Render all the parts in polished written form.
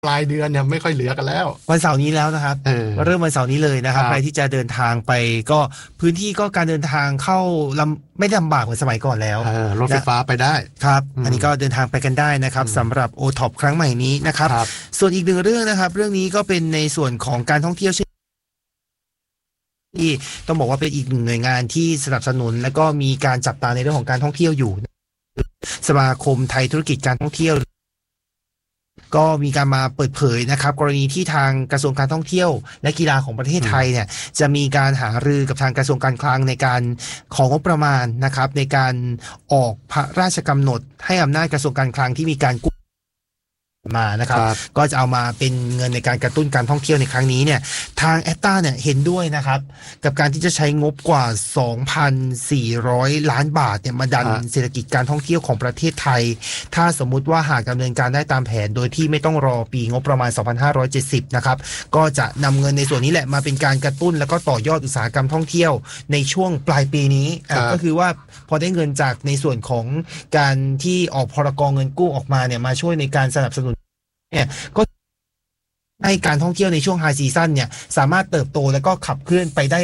ปลายเดือนเนี่ยไม่ค่อยเหลือกันแล้ววันเสาร์นี้แล้วนะครับเริ่มวันเสาร์นี้เลยนะครับใครที่จะเดินทางไปก็พื้นที่ก็การเดินทางเข้าไม่ลำบากเหมือนสมัยก่อนแล้วรถไฟฟ้าไปได้ครับอันนี้ก็เดินทางไปกันได้นะครับสำหรับ OTOP ครั้งใหม่นี้นะครับส่วนอีกหนึ่งเรื่องนะครับเรื่องนี้ก็เป็นในส่วนของการท่องเที่ยวที่ต้องบอกว่าเป็นอีกหนึ่งหน่วยงานที่สนับสนุนและก็มีการจับตาในเรื่องของการท่องเที่ยวอยู่สมาคมไทยธุรกิจการท่องเที่ยวก็มีการมาเปิดเผยนะครับกรณีที่ทางกระทรวงการท่องเที่ยวและกีฬาของประเทศไทยเนี่ยจะมีการหารือกับทางกระทรวงการคลังในการของงบประมาณนะครับในการออกพระราชกำหนดให้อำนาจกระทรวงการคลังที่มีการกู้มานะครับก็จะเอามาเป็นเงินในการกระตุ้นการท่องเที่ยวในครั้งนี้เนี่ยทางแอตตาเนี่ยเห็นด้วยนะครับกับการที่จะใช้งบกว่า 2,400 ล้านบาทเนี่ยมาดันเศรษฐกิจการท่องเที่ยวของประเทศไทยถ้าสมมุติว่าหากดำเนินการได้ตามแผนโดยที่ไม่ต้องรอปีงบประมาณ 2570 นะครับก็จะนำเงินในส่วนนี้แหละมาเป็นการกระตุ้นแล้วก็ต่อยอดอุตสาหกรรมท่องเที่ยวในช่วงปลายปีนี้ก็คือว่าพอได้เงินจากในส่วนของการที่ออกพรก.เงินกู้ออกมาเนี่ยมาช่วยในการสนับสนุนเนี่ยก็ให้การท่องเที่ยวในช่วงไฮซีซั่นเนี่ยสามารถเติบโตแล้วก็ขับเคลื่อนไปได้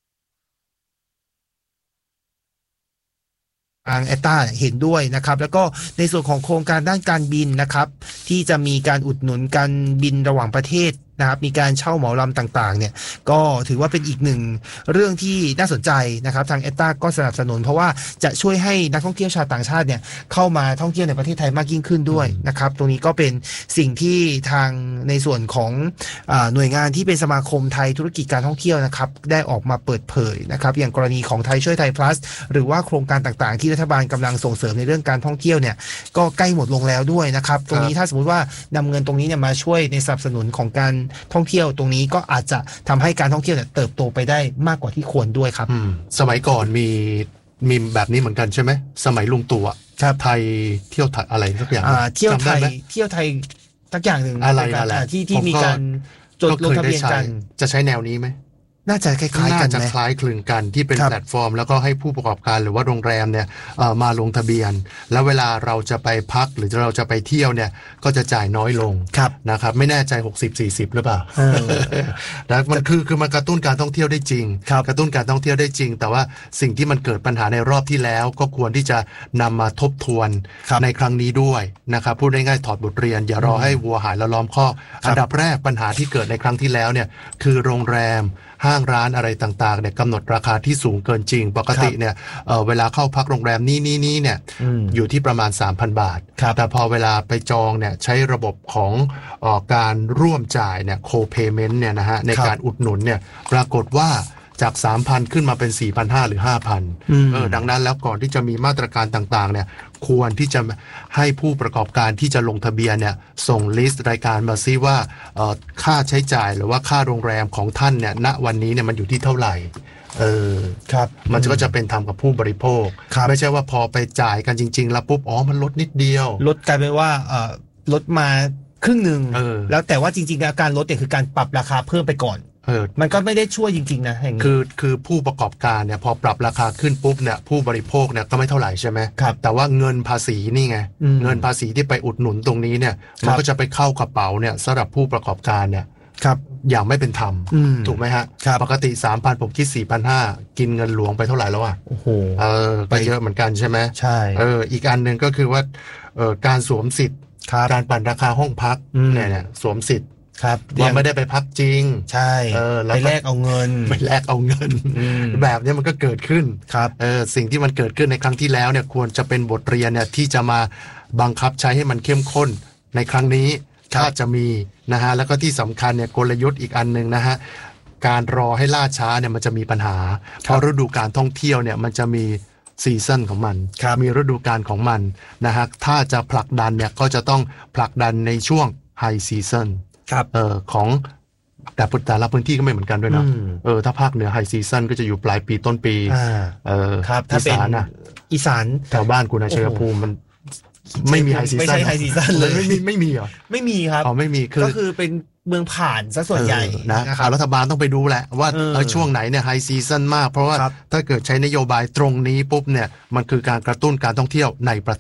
ทางแอตตาเห็นด้วยนะครับแล้วก็ในส่วนของโครงการด้านการบินนะครับที่จะมีการอุดหนุนการบินระหว่างประเทศนะครับมีการเช่าเหมาลำต่างๆเนี่ยก็ถือว่าเป็นอีกหนึ่งเรื่องที่น่าสนใจนะครับทางแอตตาก็สนับสนุนเพราะว่าจะช่วยให้นักท่องเที่ยวชาวต่างชาติเนี่ยเข้ามาท่องเที่ยวในประเทศไทยมากยิ่งขึ้นด้วยนะครับตรงนี้ก็เป็นสิ่งที่ทางในส่วนของหน่วยงานที่เป็นสมาคมไทยธุรกิจการท่องเที่ยวนะครับได้ออกมาเปิดเผยนะครับอย่างกรณีของไทยช่วยไทย plus หรือว่าโครงการต่างๆที่รัฐบาลกำลังส่งเสริมในเรื่องการท่องเที่ยวเนี่ยก็ใกล้หมดลงแล้วด้วยนะครับตรงนี้ถ้าสมมุติว่านำเงินตรงนี้เนี่ยมาช่วยในสนับสนุนของการท่องเที่ยวตรงนี้ก็อาจจะทำให้การท่องเที่ยวเนี่ยเติบโตไปได้มากกว่าที่ควรด้วยครับสมัยก่อนมีแบบนี้เหมือนกันใช่ไหมสมัยลุงตู่ไทยเที่ยวอะไรสักอย่างเที่ยวไทยสักอย่างหนึ่งอะไรที่มีการจดลงทะเบียนกันจะใช้แนวนี้ไหมน่าจะคล้ายๆกันน่าจะคล้ายคลึงกันที่เป็นแพลตฟอร์มแล้วก็ให้ผู้ประกอบการหรือว่าโรงแรมเนี่ยมาลงทะเบียนแล้วเวลาเราจะไปพักหรือเราจะไปเที่ยวเนี่ยก็จะจ่ายน้อยลงนะครับไม่แน่ใจ60-40หรือเปล่าแล้วมันคือมันกระตุ้นการท่องเที่ยวได้จริงกระตุ้นการท่องเที่ยวได้จริงแต่ว่าสิ่งที่มันเกิดปัญหาในรอบที่แล้วก็ควรที่จะนำมาทบทวนในครั้งนี้ด้วยนะครับพูดง่ายๆถอดบทเรียนอย่ารอให้วัวหายแล้วล้อมคอกอันดับแรกปัญหาที่เกิดในครั้งที่แล้วเนี่ยคือโรงแรมห้างร้านอะไรต่างๆเนี่ยกำหนดราคาที่สูงเกินจริงปกติเนี่ยเวลาเข้าพักโรงแรมนี้เนี่ยอยู่ที่ประมาณ 3,000 บาทแต่พอเวลาไปจองเนี่ยใช้ระบบของการร่วมจ่ายเนี่ยโคเพย์เมนต์เนี่ยนะฮะในการอุดหนุนเนี่ยปรากฏว่าจาก 3,000 ขึ้นมาเป็น 4,500 หรือ 5,000 ดังนั้นแล้วก่อนที่จะมีมาตรการต่างๆเนี่ยควรที่จะให้ผู้ประกอบการที่จะลงทะเบียนเนี่ยส่งลิสต์รายการมาซิว่าค่าใช้จ่ายหรือว่าค่าโรงแรมของท่านเนี่ยณวันนี้เนี่ยมันอยู่ที่เท่าไหร่ครับมันก็จะเป็นธรรมกับผู้บริโภคไม่ใช่ว่าพอไปจ่ายกันจริงๆแล้วปุ๊บมันลดนิดเดียวลดกลายเป็นว่าลดมาครึ่งหนึ่งแล้วแต่ว่าจริงๆการลดเนี่ยคือการปรับราคาเพิ่มไปก่อนมันก็ไม่ได้ช่วยจริงๆนะคือผู้ประกอบการเนี่ยพอปรับราคาขึ้นปุ๊บเนี่ยผู้บริโภคเนี่ยก็ไม่เท่าไหร่ใช่ไหมแต่ว่าเงินภาษีนี่ไงเงินภาษีที่ไปอุดหนุนตรงนี้เนี่ยมันก็จะไปเข้ากระเป๋าเนี่ยสำหรับผู้ประกอบการเนี่ยอย่างไม่เป็นธรรมถูกไหมฮะปกติ 3,000 ผมคิด 4,500 กินเงินหลวงไปเท่าไหร่แล้วโอ้โหไปเยอะเหมือนกันใช่ไหมใช่อีกอันหนึ่งก็คือว่าการสวมสิทธิ์การปั่นราคาห้องพักเนี่ยสวมสิทธิ์ว่าไม่ได้ไปพักจริงใช่ไปแลกเอาเงินแบบนี้มันก็เกิดขึ้นสิ่งที่มันเกิดขึ้นในครั้งที่แล้วเนี่ยควรจะเป็นบทเรียนเนี่ยที่จะมาบังคับใช้ให้มันเข้มข้นในครั้งนี้ถ้าจะมีนะฮะแล้วก็ที่สำคัญเนี่ยกลยุทธ์อีกอันนึงนะฮะการรอให้ล่าช้าเนี่ยมันจะมีปัญหาเพราะฤดูการท่องเที่ยวเนี่ยมันจะมีซีซั่นของมันมีฤดูกาลของมันนะฮะถ้าจะผลักดันเนี่ยก็จะต้องผลักดันในช่วงไฮซีซั่นของแต่ละพื้นที่ก็ไม่เหมือนกันด้วยนะถ้าภาคเหนือไฮซีซั่นก็จะอยู่ปลายปีต้นปีถ้าเป็นอีสานแถวบ้านคุณชัยภูมิมันไม่มีไฮซีซั่นไม่ใช่ไฮซีซั่นเลยไม่มีเหรอไม่มีครับไม่มีก็คือเป็นเมืองผ่านซะส่วนใหญ่นะครับรัฐบาลต้องไปดูแหละว่าช่วงไหนเนี่ยไฮซีซั่นมากเพราะว่าถ้าเกิดใช้นโยบายตรงนี้ปุ๊บเนี่ยมันคือการกระตุ้นการท่องเที่ยวในประเทศ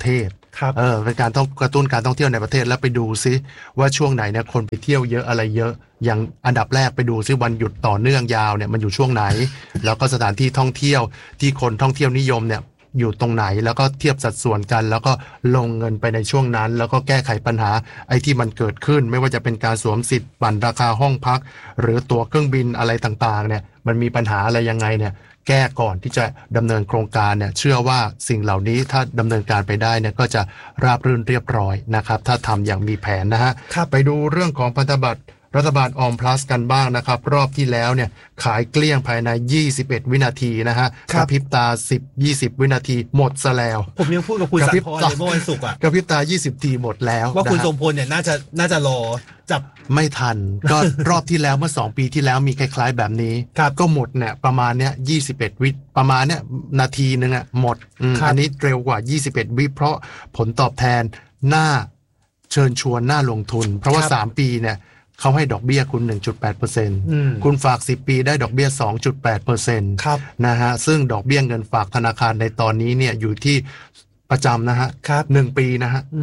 เป็นการต้องกระตุ้นการท่องเที่ยวในประเทศแล้วไปดูซิว่าช่วงไหนเนี่ยคนไปเที่ยวเยอะอะไรเยอะอย่างอันดับแรกไปดูซิวันหยุดต่อเนื่องยาวเนี่ยมันอยู่ช่วงไหน แล้วก็สถานที่ท่องเที่ยวที่คนท่องเที่ยวนิยมเนี่ยอยู่ตรงไหนแล้วก็เทียบสัดส่วนกันแล้วก็ลงเงินไปในช่วงนั้นแล้วก็แก้ไขปัญหาไอ้ที่มันเกิดขึ้นไม่ว่าจะเป็นการสวมสิทธิ์ปั่นราคาห้องพักหรือตั๋วเครื่องบินอะไรต่างๆเนี่ยมันมีปัญหาอะไรยังไงเนี่ยแก้ก่อนที่จะดำเนินโครงการเนี่ยเชื่อว่าสิ่งเหล่านี้ถ้าดำเนินการไปได้เนี่ยก็จะราบรื่นเรียบร้อยนะครับถ้าทำอย่างมีแผนนะฮะไปดูเรื่องของพันธบัตรรัฐบาลออมพลัสกันบ้างนะครับรอบที่แล้วเนี่ยขายเกลี้ยงภายใน21วินาทีนะฮะกระพริบตา10-20วินาทีหมดซะแล้วผมยังพูดกับคุณสันพรเลยเมื่อวันศุกร์อ่ะกระพริบตา20ทีหมดแล้วว่าคุณทรงพลเนี่ยน่าจะรอจับไม่ทันก็ รอบที่แล้วเมื่อ2ปีที่แล้วมีคล้ายๆแบบนี้ก็หมดเนี่ยประมาณเนี้ย21วิประมาณเนี้ยนาทีนึงอ่ะหมดอันนี้เร็วกว่า21วิเพราะผลตอบแทนน่าเชิญชวนน่าลงทุนเพราะว่า3ปีเนี่ยเขาให้ดอกเบี้ยคุณ 1.8% คุณฝาก10ปีได้ดอกเบี้ย 2.8% ครับนะฮะซึ่งดอกเบี้ยเงินฝากธนาคารในตอนนี้เนี่ยอยู่ที่ประจำนะฮะ1ปีนะฮะ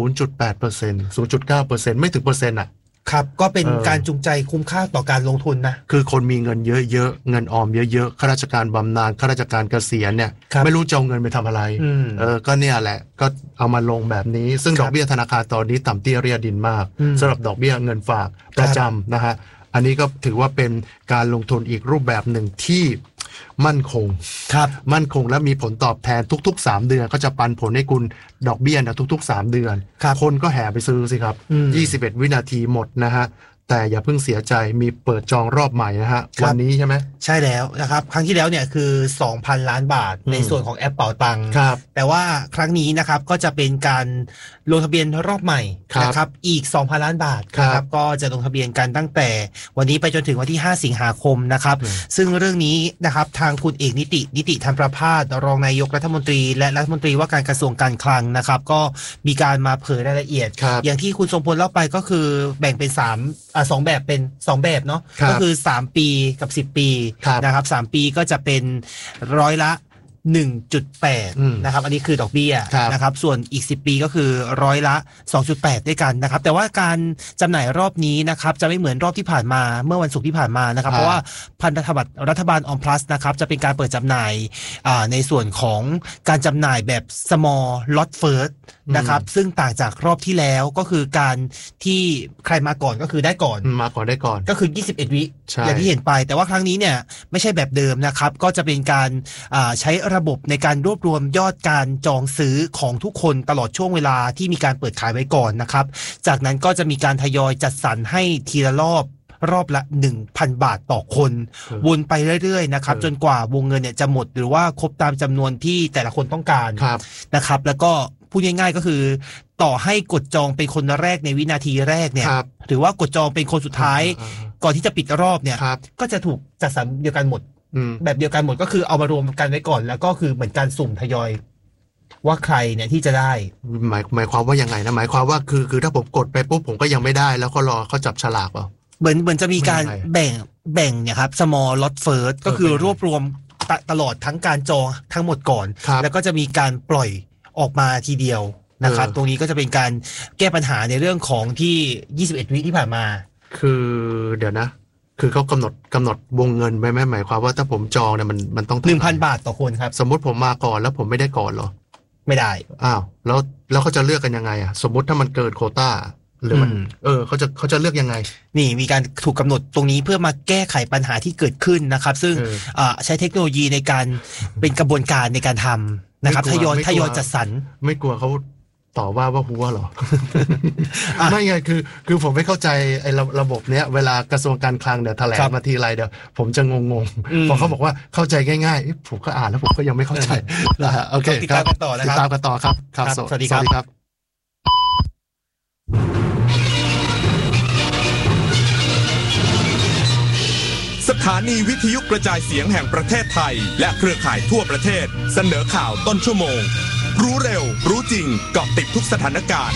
0.8% 0.9% ไม่ถึงเปอร์เซ็นต์อ่ะครับก็เป็นการจูงใจคุ้มค่าต่อการลงทุนนะคือคนมีเงินเยอะๆเงินออมเยอะๆข้าราชการบำนาญข้าราชการเกษียณเนี่ยไม่รู้จะเอาเงินไปทำอะไรก็เนี่ยแหละก็เอามาลงแบบนี้ซึ่งดอกเบี้ยธนาคารตอนนี้ต่ำเตี้ยเรียดินมากสำหรับดอกเบี้ยเงินฝากประจำนะฮะอันนี้ก็ถือว่าเป็นการลงทุนอีกรูปแบบหนึ่งที่มั่นคงมั่นคงและมีผลตอบแทนทุกๆ3เดือนก็จะปันผลให้คุณดอกเบี้ยนะทุกๆ3เดือนคนก็แห่ไปซื้อสิครับ21วินาทีหมดนะฮะแต่อย่าเพิ่งเสียใจมีเปิดจองรอบใหม่นะฮะวันนี้ใช่ไหมใช่แล้วนะครับครั้งที่แล้วเนี่ยคือ 2,000 ล้านบาทในส่วนของแอปเป๋าตังค์แต่ว่าครั้งนี้นะครับก็จะเป็นการลงทะเบียนรอบใหม่นะครับอีก 2,000 ล้านบาทนะครับก็จะลงทะเบียนกันตั้งแต่วันนี้ไปจนถึงวันที่5สิงหาคมนะครับซึ่งเรื่องนี้นะครับทางคุณเอกนิติธรรมประภาสรองนายกรัฐมนตรีและรัฐมนตรีว่าการกระทรวงการคลังนะครับก็มีการมาเผยรายละเอียดอย่างที่คุณทรงพลเล่าไปก็คือแบ่งเป็น2แบบเป็น2แบบเนาะก็คือ3ปีกับ10ปีนะครับ3ปีก็จะเป็นร้อยละ 1.8 นะครับอันนี้คือดอกเบี้ยนะครับส่วนอีก10ปีก็คือร้อยละ 2.8 ด้วยกันนะครับแต่ว่าการจำหน่ายรอบนี้นะครับจะไม่เหมือนรอบที่ผ่านมาเมื่อวันศุกร์ที่ผ่านมานะครับเพราะว่าพันธบัตรรัฐบาลออมพลัสนะครับจะเป็นการเปิดจำหน่ายในส่วนของการจำหน่ายแบบ small lot first นะครับซึ่งต่างจากรอบที่แล้วก็คือการที่ใครมาก่อนก็คือได้ก่อนได้ก่อนก็คือ21วิอย่างที่เห็นไปแต่ว่าครั้งนี้เนี่ยไม่ใช่แบบเดิมนะครับก็จะเป็นการใช้ระบบในการรวบรวมยอดการจองซื้อของทุกคนตลอดช่วงเวลาที่มีการเปิดขายไว้ก่อนนะครับจากนั้นก็จะมีการทยอยจัดสรรให้ทีละรอบละ 1,000 บาทต่อคนวนไปเรื่อยๆนะครับจนกว่าวงเงินเนี่ยจะหมดหรือว่าครบตามจำนวนที่แต่ละคนต้องการนะครับแล้วก็พูดง่ายๆก็คือต่อให้กดจองเป็นคนแรกในวินาทีแรกเนี่ยหรือว่ากดจองเป็นคนสุดท้ายก่อนที่จะปิดรอบเนี่ยก็จะถูกจัดสรรเดียวกันหมดแบบเดียวกันหมดก็คือเอามารวมกันไว้ก่อนแล้วก็คือเหมือนการสุ่มทยอยว่าใครเนี่ยที่จะได้หมายความว่ายังไงนะหมายความว่าคือถ้าผมกดไปปุ๊บผมก็ยังไม่ได้แล้วก็รอเขาจับฉลากเปล่าเหมือนจะมีการแบ่งเนี่ยครับ small lot first ก็คือรวบรวมตลอดทั้งการจองทั้งหมดก่อนแล้วก็จะมีการปล่อยออกมาทีเดียวนะครับตรงนี้ก็จะเป็นการแก้ปัญหาในเรื่องของที่21วิที่ผ่านมาคือเดี๋ยวนะคือเขากำหนดวงเงินไว้ไหมหมายความว่าถ้าผมจองเนี่ยมันต้อง 1,000 บาทต่อคนครับสมมุติผมมาก่อนแล้วผมไม่ได้ก่อนเหรอไม่ได้อ้าวแล้วเขาจะเลือกกันยังไงอ่ะสมมุติถ้ามันเกินโควต้าหรือมันเขาจะเลือกยังไงนี่มีการถูกกำหนดตรงนี้เพื่อมาแก้ไขปัญหาที่เกิดขึ้นนะครับซึ่งใช้เทคโนโลยีในการเป็นกระบวนการในการทำนะครับทยอยจัดสรรไม่กลัวเขาต่อว่าหัวหรอ ไม่ไงคือผมไม่เข้าใจไอ้ระบบเนี้ยเวลากระทรวงการคลังเนี่ยแถลงมาทีไรเดี๋ยวผมจะงงพอเขาบอกว่าเข้าใจง่ายๆผมก็อ่านแล้วผมก็ยังไม่เข้าใจนะฮะโอเคติดตามกันต่อนะครับติดตามกันต่อครับสวัสดีครับสถานีวิทยุกระจายเสียงแห่งประเทศไทยและเครือข่ายทั่วประเทศเสนอข่าวต้นชั่วโมงรู้เร็วรู้จริงเกาะติดทุกสถานการณ์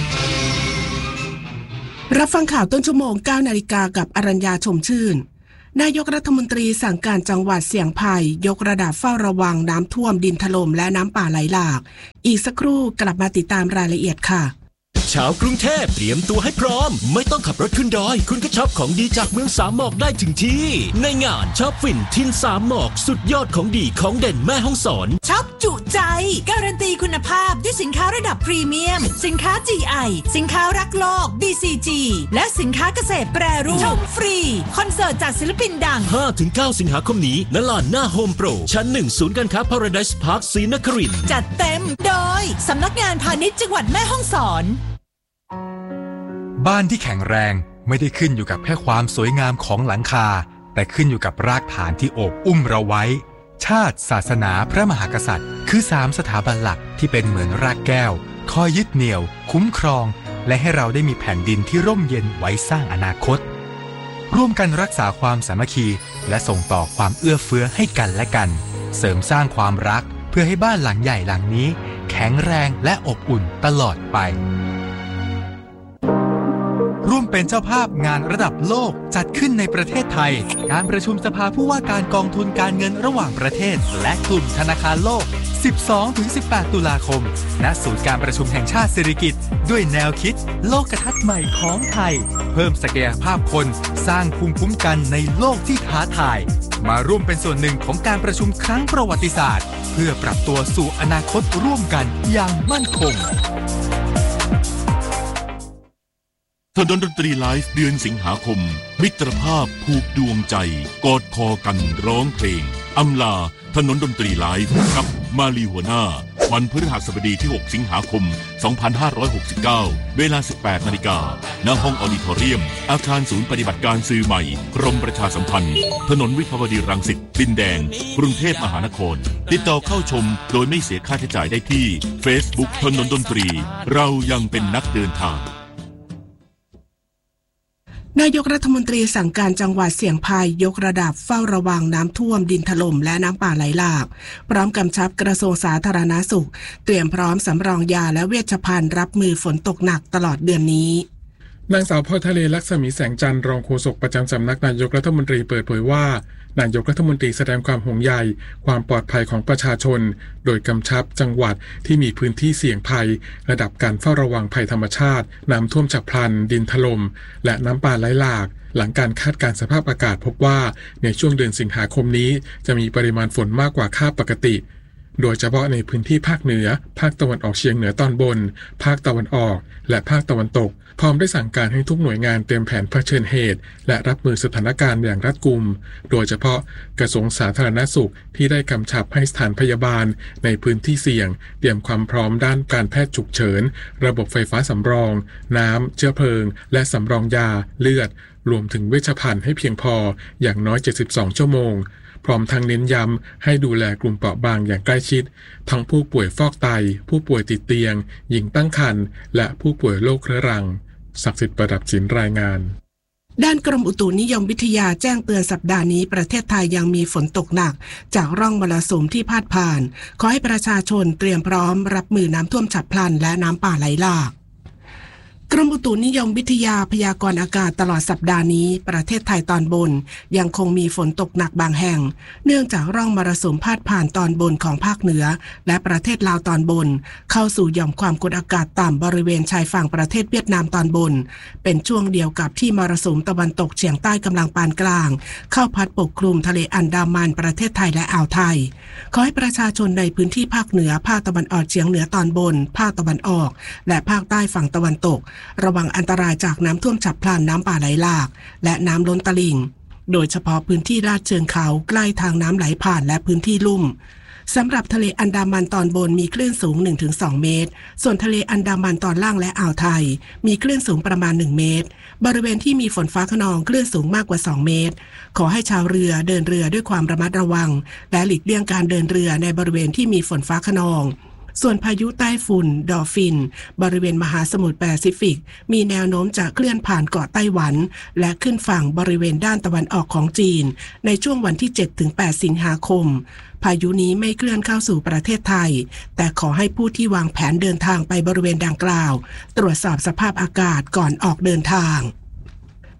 รับฟังข่าวต้นชั่วโมง 9 นาฬิกากับอรัญญาชมชื่นนายกรัฐมนตรีสั่งการจังหวัดเสี่ยงภัยยกระดับเฝ้าระวังน้ำท่วมดินถล่มและน้ำป่าไหลหลากอีกสักครู่กลับมาติดตามรายละเอียดค่ะชาวกรุงเทพเตรียมตัวให้พร้อมไม่ต้องขับรถขึ้นดอยคุณก็ช็อปของดีจากเมืองสามหมอกได้ถึงที่ในงานช็อปฟินทินสามหมอกสุดยอดของดีของเด่นแม่ฮ่องสอนช็อปจุใจการันตีคุณภาพด้วยสินค้าระดับพรีเมียมสินค้า GI สินค้ารักโลก BCG และสินค้าเกษตรแปรรูปชมฟรีคอนเสิร์ตจากศิลปินดัง 5-9 สิงหาคมนี้ณลานหน้าโฮมโปรชั้น 1 ศูนย์การค้า Paradise Park ศรีนครินทร์จัดเต็มโดยสำนักงานพาณิชย์จังหวัดแม่ฮ่องสอนบ้านที่แข็งแรงไม่ได้ขึ้นอยู่กับแค่ความสวยงามของหลังคาแต่ขึ้นอยู่กับรากฐานที่โอบอุ้มเราไว้ชาติศาสนาพระมหากษัตริย์คือ3สถาบันหลักที่เป็นเหมือนรากแก้วคอยยึดเหนี่ยวคุ้มครองและให้เราได้มีแผ่นดินที่ร่มเย็นไว้สร้างอนาคตร่วมกันรักษาความสามัคคีและส่งต่อความเอื้อเฟื้อให้กันและกันเสริมสร้างความรักเพื่อให้บ้านหลังใหญ่หลังนี้แข็งแรงและอบอุ่นตลอดไปร่วมเป็นเจ้าภาพงานระดับโลกจัดขึ้นในประเทศไทยการประชุมสภาผู้ว่าการกองทุนการเงินระหว่างประเทศและกลุ่มธนาคารโลก 12-18 ตุลาคมณศูนย์การประชุมแห่งชาติสิริกิติ์ด้วยแนวคิดโลกทัศน์ใหม่ของไทยเพิ่มศักยภาพคนสร้างภูมิคุ้มกันในโลกที่ท้าทายมาร่วมเป็นส่วนหนึ่งของการประชุมครั้งประวัติศาสตร์เพื่อปรับตัวสู่อนาคตร่วมกันอย่างมั่นคงถนนดนตรีไลฟ์เดือนสิงหาคมมิตรภาพผูกดวงใจกอดคอกันร้องเพลงอำลาถนนดนตรีไลฟ์กับมาลีหัวหน้าวันพฤหัสบดีที่6สิงหาคม2569เวลา 18 นาฬิกาณห้องออดิทอเรียมอาคารศูนย์ปฏิบัติการสื่อใหม่กรมประชาสัมพันธ์ถนนวิภาวดีรังสิตดินแดงกรุงเทพมหานครติดต่อเข้าชมโดยไม่เสียค่าใช้จ่ายได้ที่ Facebook ถนนดนตรีเรายังเป็นนักเดินทางนายกรัฐมนตรีสั่งการจังหวัดเสี่ยงภัยยกระดับเฝ้าระวังน้ำท่วมดินถล่มและน้ำป่าไหลหลากพร้อมกำชับกระทรวงสาธารณสุขเตรียมพร้อมสำรองยาและเวชภัณฑ์รับมือฝนตกหนักตลอดเดือนนี้นางสาวพรทะเลลักษมีแสงจันทร์รองโฆษกประจำสำนักนายกรัฐมนตรีเปิดเผยว่านายกรัฐมนตรีแสดงความห่วงใยความปลอดภัยของประชาชนโดยกำชับจังหวัดที่มีพื้นที่เสี่ยงภัยระดับการเฝ้าระวังภัยธรรมชาติน้ำท่วมฉับพลันดินถล่มและน้ำป่าไหลหลากหลังการคาดการณ์สภาพอากาศพบว่าในช่วงเดือนสิงหาคมนี้จะมีปริมาณฝนมากกว่าค่าปกติโดยเฉพาะในพื้นที่ภาคเหนือภาคตะวันออกเฉียงเหนือตอนบนภาคตะวันออกและภาคตะวันตกพร้อมได้สั่งการให้ทุกหน่วยงานเตรียมแผนเผชิญเหตุและรับมือสถานการณ์อย่างรัดกุมโดยเฉพาะกระทรวงสาธารณสุขที่ได้กำชับให้สถานพยาบาลในพื้นที่เสี่ยงเตรียมความพร้อมด้านการแพทย์ฉุกเฉินระบบไฟฟ้าสำรองน้ำเชื้อเพลิงและสำรองยาเลือดรวมถึงเวชภัณฑ์ให้เพียงพออย่างน้อย72ชั่วโมงพร้อมทั้งเน้นย้ำให้ดูแลกลุ่มเปราะบางอย่างใกล้ชิดทั้งผู้ป่วยฟอกไตผู้ป่วยติดเตียงหญิงตั้งครรภ์และผู้ป่วยโรคเรื้อรังศักดิ์สิทธิ์ประดับศิลป์รายงานด้านกรมอุตุนิยมวิทยาแจ้งเตือนสัปดาห์นี้ประเทศไทยยังมีฝนตกหนักจากร่องมรสุมที่พาดผ่านขอให้ประชาชนเตรียมพร้อมรับมือน้ำท่วมฉับพลันและน้ำป่าไหลหลากกรมอุตุนิยมวิทยาพยากรณ์อากาศตลอดสัปดาห์นี้ประเทศไทยตอนบนยังคงมีฝนตกหนักบางแห่งเนื่องจากร่องมรสุมพาดผ่านตอนบนของภาคเหนือและประเทศลาวตอนบนเข้าสู่หย่อมความกดอากาศต่ำบริเวณชายฝั่งประเทศเวียดนามตอนบนเป็นช่วงเดียวกับที่มรสุมตะวันตกเฉียงใต้กำลังปานกลางเข้าพัดปกคลุมทะเลอันดามันประเทศไทยและอ่าวไทยขอให้ประชาชนในพื้นที่ภาคเหนือภาคตะวันออกเฉียงเหนือตอนบนภาคตะวันออกและภาคใต้ฝั่งตะวันตกระวังอันตรายจากน้ำท่วมฉับพลันน้ำป่าไหลหลากและน้ำล้นตลิ่งโดยเฉพาะพื้นที่ลาดเชิงเขาใกล้ทางน้ำไหลผ่านและพื้นที่ลุ่มสำหรับทะเลอันดามันตอนบนมีคลื่นสูง 1-2 เมตรส่วนทะเลอันดามันตอนล่างและอ่าวไทยมีคลื่นสูงประมาณ1เมตรบริเวณที่มีฝนฟ้าคะนองคลื่นสูงมากกว่า2เมตรขอให้ชาวเรือเดินเรือด้วยความระมัดระวังและหลีกเลี่ยงการเดินเรือในบริเวณที่มีฝนฟ้าคะนองส่วนพายุใต้ฝุ่นดอลฟินบริเวณมหาสมุทรแปซิฟิกมีแนวโน้มจะเคลื่อนผ่านเกาะไต้หวันและขึ้นฝั่งบริเวณด้านตะวันออกของจีนในช่วงวันที่ 7-8 สิงหาคมพายุนี้ไม่เคลื่อนเข้าสู่ประเทศไทยแต่ขอให้ผู้ที่วางแผนเดินทางไปบริเวณดังกล่าวตรวจสอบสภาพอากาศก่อนออกเดินทาง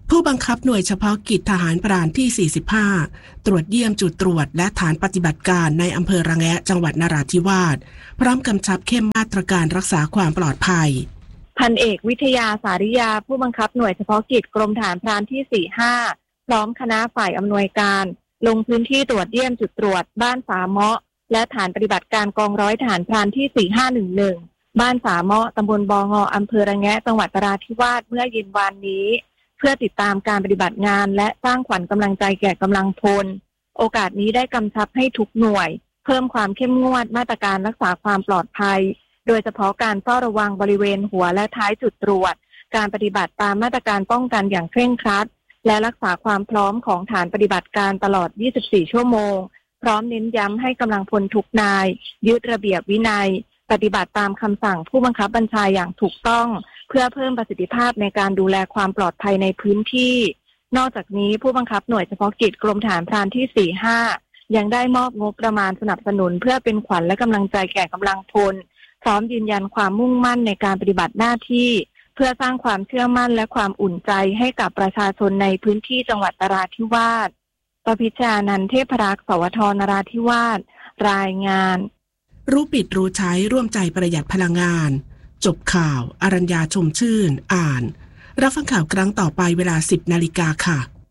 ผู้บังคับหน่วยเฉพาะกิจทหารพรานที่ 45 ตรวจเยี่ยมจุดตรวจและฐานปฏิบัติการในอำเภอระแงะจังหวัดนราธิวาสพร้อมกำชับเข้มมาตรการรักษาความปลอดภัยพันเอกวิทยาสาริยาผู้บังคับหน่วยเฉพาะกิจกรมทหารพรานที่ 45 พร้อมคณะฝ่ายอำนวยการลงพื้นที่ตรวจเยี่ยมจุดตรวจบ้านสาเมาะและฐานปฏิบัติการกองร้อยทหารพรานที่ 4511 บ้านสาเมาะตำบลบงอำเภอระแงะจังหวัดนราธิวาสเมื่อเย็นวานนี้เพื่อติดตามการปฏิบัติงานและสร้างขวัญกำลังใจแก่กำลังพลโอกาสนี้ได้กำชับให้ทุกหน่วยเพิ่มความเข้มงวดมาตรการรักษาความปลอดภัยโดยเฉพาะการเฝ้าระวังบริเวณหัวและท้ายจุดตรวจการปฏิบัติตามมาตรการป้องกันอย่างเคร่งครัดและรักษาความพร้อมของฐานปฏิบัติการตลอด 24 ชั่วโมงพร้อมเน้นย้ำให้กำลังพลทุกนายยึดระเบียบวินัยปฏิบัติตามคำสั่งผู้บังคับบัญชาอย่างถูกต้องเพื่อเพิ่มประสิทธิภาพในการดูแลความปลอดภัยในพื้นที่นอกจากนี้ผู้บังคับหน่วยเฉพาะกิจกรมทหารพรานที่ 45 ยังได้มอบงบประมาณสนับสนุนเพื่อเป็นขวัญและกำลังใจแก่กำลังพลพร้อมยืนยันความมุ่งมั่นในการปฏิบัติหน้าที่เพื่อสร้างความเชื่อมั่นและความอุ่นใจให้กับประชาชนในพื้นที่จังหวัดนราธิวาสประพิชานันท์เทพรักษ์สวทนราธิวาสรายงานรู้ปิดรู้ใช้ร่วมใจประหยัดพลังงานจบข่าวอรัญญาชมชื่นอ่านรับฟังข่าวครั้งต่อไปเวลา 10 นาฬิกาค่ะ